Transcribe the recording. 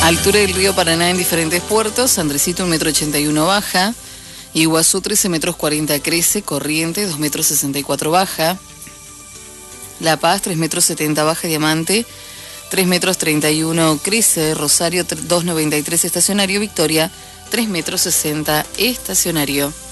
Altura del río Paraná en diferentes puertos: Andresito 1,81 m baja, Iguazú 13,40 m crece, Corrientes 2,64 m baja, La Paz 3,70 m baja, Diamante 3,31 m crece, Rosario 2,93 m estacionario, Victoria 3,60 m estacionario.